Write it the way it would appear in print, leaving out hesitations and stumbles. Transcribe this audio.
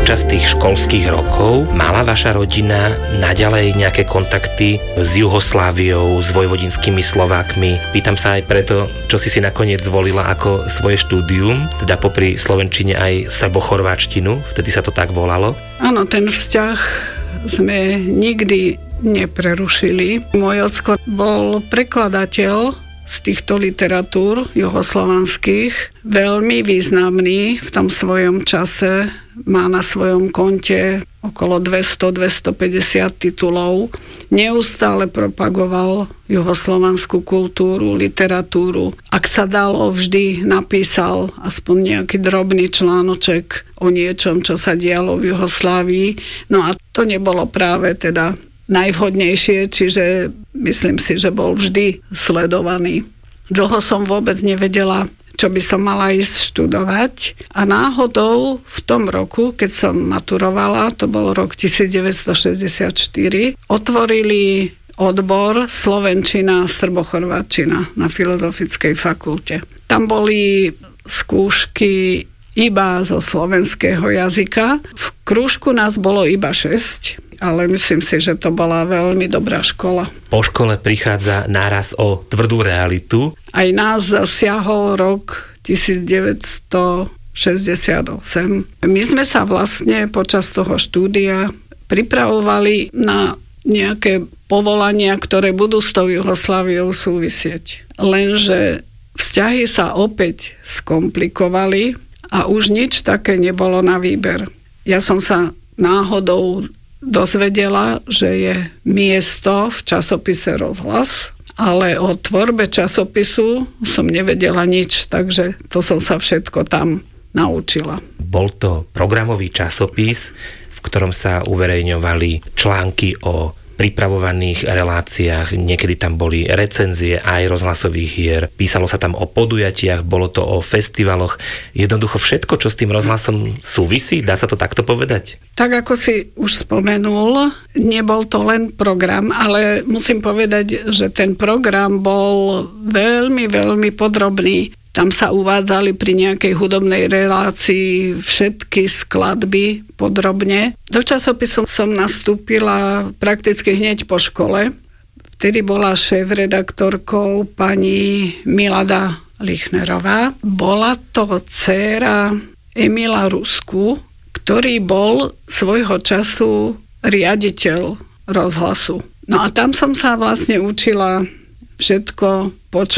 Počas tých školských rokov mala vaša rodina naďalej nejaké kontakty s Jugosláviou, s vojvodinskými Slovákmi? Pýtam sa aj preto, čo si nakoniec zvolila ako svoje štúdium, teda popri slovenčine aj srbochorváčtinu, vtedy sa to tak volalo. Áno, ten vzťah sme nikdy neprerušili. Môj ocko bol prekladateľ z týchto literatúr juhoslovanských, veľmi významný v tom svojom čase, má na svojom konte okolo 200-250 titulov, neustále propagoval juhoslovanskú kultúru, literatúru. Ak sa dalo, vždy napísal aspoň nejaký drobný článoček o niečom, čo sa dialo v Juhoslávii. No a to nebolo práve teda najvhodnejšie, čiže myslím si, že bol vždy sledovaný. Dlho som vôbec nevedela, čo by som mala ísť študovať a náhodou v tom roku, keď som maturovala, to bol rok 1964, otvorili odbor slovenčina a srbochorváčina na Filozofickej fakulte. Tam boli skúšky iba zo slovenského jazyka. V krúžku nás bolo iba 6, ale myslím si, že to bola veľmi dobrá škola. Po škole prichádza náraz o tvrdú realitu. Aj nás zasiahol rok 1968. My sme sa vlastne počas toho štúdia pripravovali na nejaké povolania, ktoré budú s tou Jugosláviou súvisieť. Lenže vzťahy sa opäť skomplikovali a už nič také nebolo na výber. Ja som sa náhodou dozvedela, že je miesto v časopise Rozhlas, ale o tvorbe časopisu som nevedela nič, takže to som sa všetko tam naučila. Bol to programový časopis, v ktorom sa uverejňovali články o pripravovaných reláciách, niekedy tam boli recenzie aj rozhlasových hier, písalo sa tam o podujatiach, bolo to o festivaloch, jednoducho všetko, čo s tým rozhlasom súvisí, dá sa to takto povedať? Tak ako si už spomenul, nebol to len program, ale musím povedať, že ten program bol veľmi, veľmi podrobný. Tam sa uvádzali pri nejakej hudobnej relácii všetky skladby podrobne. Do časopisu som nastúpila prakticky hneď po škole. Vtedy bola šéfredaktorkou pani Milada Lichnerová. Bola to dcéra Emila Rusku, ktorý bol svojho času riaditeľ rozhlasu. No a tam som sa vlastne učila všetko,